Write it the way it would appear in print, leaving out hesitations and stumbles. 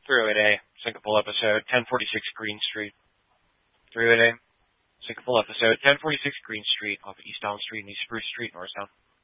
308A, Syncopal episode, 1046 Green Street. 308A, Syncopal episode, 1046 Green Street, off of East Elm Street and East Spruce Street, Norristown.